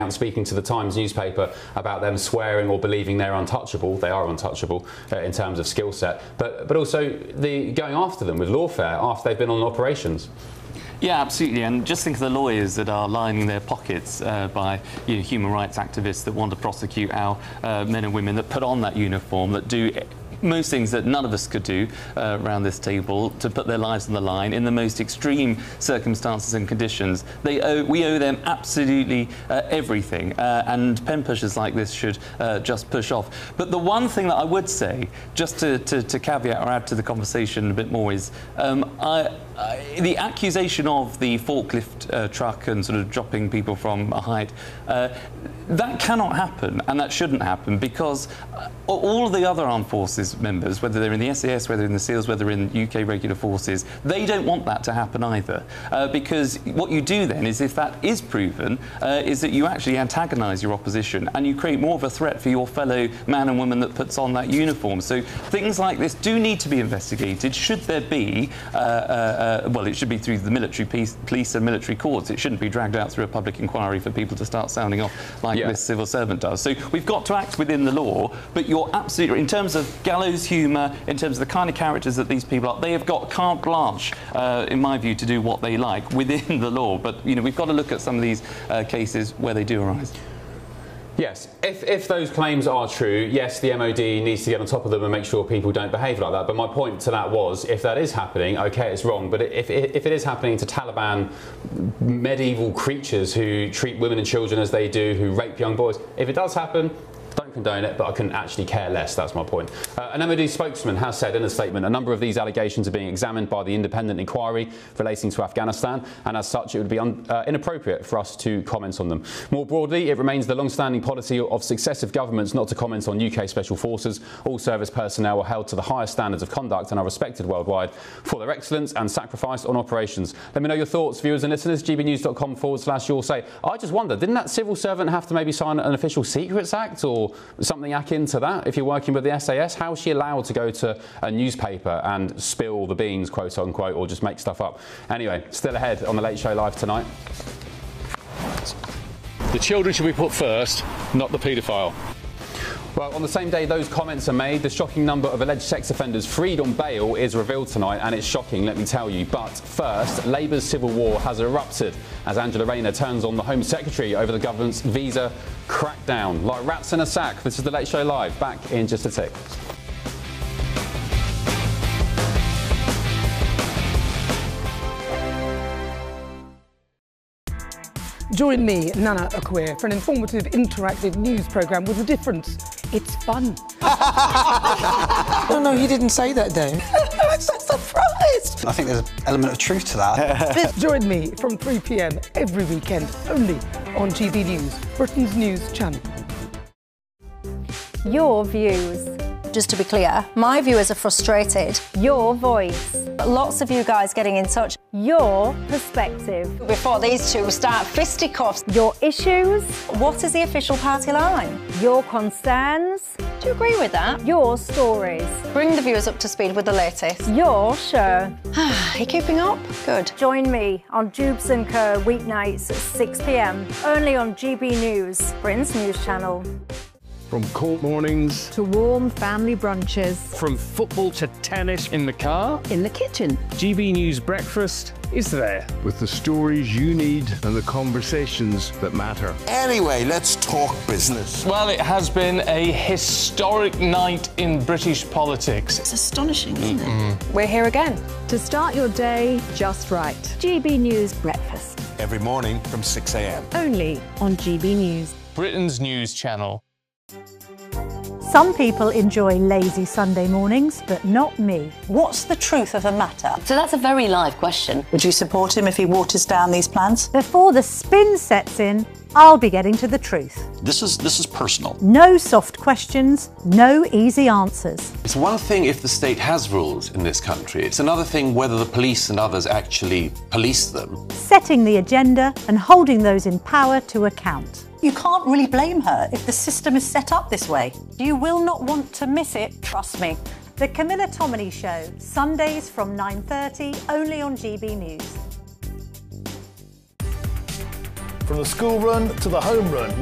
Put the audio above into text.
speaking to the Times newspaper about them swearing or believing they're untouchable. They are untouchable in terms of skill set, but also the going after them with lawfare after they've been on operations. Yeah, absolutely, and just think of the lawyers that are lining their pockets by human rights activists that want to prosecute our men and women that put on that uniform, that do most things that none of us could do around this table, to put their lives on the line in the most extreme circumstances and conditions. We owe them absolutely everything, and pen pushers like this should just push off. But the one thing that I would say, just to caveat or add to the conversation a bit more, is the accusation of the forklift truck and sort of dropping people from a height, that cannot happen, and that shouldn't happen, because all of the other armed forces members, whether they're in the SAS, whether in the SEALs, whether in UK regular forces, they don't want that to happen either, because what you do then is, if that is proven, is that you actually antagonise your opposition and you create more of a threat for your fellow man and woman that puts on that uniform. So things like this do need to be investigated. Should there be, well, it should be through the military police and military courts. It shouldn't be dragged out through a public inquiry for people to start sounding off like this civil servant does. So we've got to act within the law, but you're absolutely, in terms of gallows humour, in terms of the kind of characters that these people are, they have got carte blanche, in my view, to do what they like within the law. But, we've got to look at some of these cases where they do arise. Yes, if those claims are true, yes, the MOD needs to get on top of them and make sure people don't behave like that. But my point to that was, if that is happening, OK, it's wrong. But if it is happening to Taliban medieval creatures who treat women and children as they do, who rape young boys, if it does happen, don't condone it, but I can actually care less. That's my point. An MOD spokesman has said in a statement, a number of these allegations are being examined by the independent inquiry relating to Afghanistan, and as such it would be inappropriate for us to comment on them. More broadly, it remains the long-standing policy of successive governments not to comment on UK special forces. All service personnel are held to the highest standards of conduct and are respected worldwide for their excellence and sacrifice on operations. Let me know your thoughts, viewers and listeners. gbnews.com/you'll say. I just wonder, didn't that civil servant have to maybe sign an official Secrets Act or something akin to that? If you're working with the SAS, how is she allowed to go to a newspaper and spill the beans, quote unquote, or just make stuff up? Anyway, still ahead on The Late Show Live tonight. The children should be put first, not the paedophile. Well, on the same day those comments are made, the shocking number of alleged sex offenders freed on bail is revealed tonight, and it's shocking, let me tell you. But first, Labour's civil war has erupted as Angela Rayner turns on the Home Secretary over the government's visa crackdown. Like rats in a sack, this is The Late Show Live. Back in just a tick. Join me, Nana Akwe, for an informative, interactive news programme with a difference. It's fun. No, he didn't say that, Dave. I'm so surprised. I think there's an element of truth to that. Join me from 3 p.m. every weekend, only on GB News, Britain's news channel. Your views. Just to be clear, my viewers are frustrated. Your voice. Lots of you guys getting in touch. Your perspective. Before these two start fisticuffs. Your issues. What is the official party line? Your concerns. Do you agree with that? Your stories. Bring the viewers up to speed with the latest. Your show. Are you keeping up? Good. Join me on Jubes & Co weeknights at 6 p.m. only on GB News, Britain's news channel. From court mornings to warm family brunches, from football to tennis, in the car, in the kitchen. GB News Breakfast is there with the stories you need and the conversations that matter. Anyway, let's talk business. Well, it has been a historic night in British politics. It's astonishing, isn't it? We're here again to start your day just right. GB News Breakfast. Every morning from 6 a.m. Only on GB News, Britain's news channel. Some people enjoy lazy Sunday mornings, but not me. What's the truth of the matter? So that's a very live question. Would you support him if he waters down these plans? Before the spin sets in, I'll be getting to the truth. This is personal. No soft questions, no easy answers. It's one thing if the state has rules in this country. It's another thing whether the police and others actually police them. Setting the agenda and holding those in power to account. You can't really blame her if the system is set up this way. You will not want to miss it, trust me. The Camilla Tominey Show, Sundays from 9:30, only on GB News. From the school run to the home run,